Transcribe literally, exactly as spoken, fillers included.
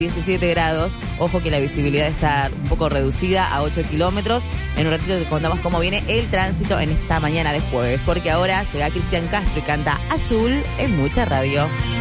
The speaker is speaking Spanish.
diecisiete grados. Ojo que la visibilidad está un poco reducida a ocho kilómetros. En un ratito te contamos cómo viene el tránsito en esta mañana de jueves, porque ahora llega Cristian Castro y canta Azul en Mucha Radio.